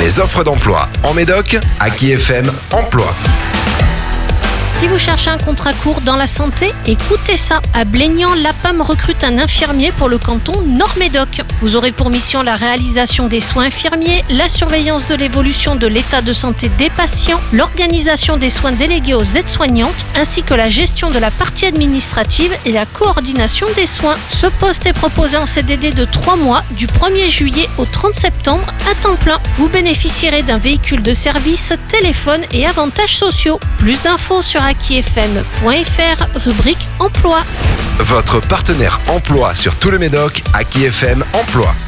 Les offres d'emploi en Médoc, Aki FM Emploi. Si vous cherchez un contrat court dans la santé, écoutez ça. À Blénian, l'APAM recrute un infirmier pour le canton Nord-Médoc. Vous aurez pour mission la réalisation des soins infirmiers, la surveillance de l'évolution de l'état de santé des patients, l'organisation des soins délégués aux aides-soignantes, ainsi que la gestion de la partie administrative et la coordination des soins. Ce poste est proposé en CDD de 3 mois, du 1er juillet au 30 septembre, à temps plein. Vous bénéficierez d'un véhicule de service, téléphone et avantages sociaux. Plus d'infos sur akifm.fr, rubrique emploi. Votre partenaire emploi sur tout le Médoc, Aki FM Emploi.